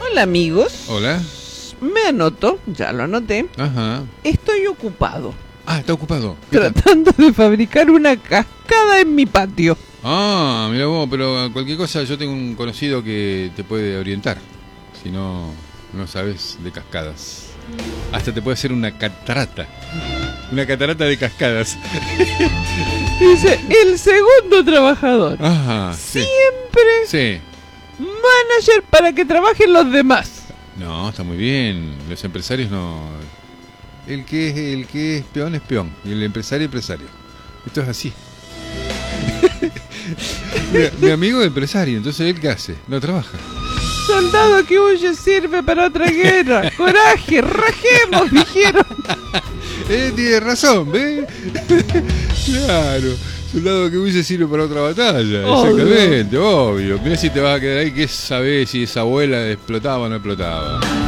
Hola amigos. Hola. Me anoto, ya lo anoté. Ajá. Estoy ocupado. Ah, está ocupado. ¿Qué tal? Tratando de fabricar una cascada en mi patio. Ah, mira vos, pero cualquier cosa yo tengo un conocido que te puede orientar. Si no sabes de cascadas. Hasta te puede hacer una catarata. Una catarata de cascadas. Dice, el segundo trabajador. Ajá, sí. Siempre Sí. manager para que trabajen los demás. No, está muy bien. Los empresarios no. El que es peón es peón. Y el empresario es empresario. Esto es así. Mi amigo es empresario, entonces ¿él qué hace? No trabaja. Soldado que huye sirve para otra guerra. Coraje, rajemos, dijeron. Tiene razón, ¿ves? Claro. Soldado que huye sirve para otra batalla. Obvio. Exactamente, obvio. Mirá si te vas a quedar ahí, que sabés si esa abuela explotaba o no explotaba.